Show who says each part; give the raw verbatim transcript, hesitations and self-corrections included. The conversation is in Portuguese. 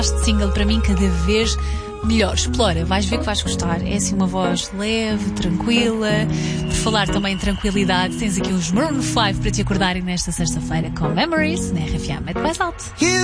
Speaker 1: Este single para mim cada vez melhor. Explora, vais ver que vais gostar. É assim uma voz leve, tranquila. Por falar também em tranquilidade, tens aqui os Maroon five para te acordarem nesta sexta-feira com Memories na R F M. Mete mais alto.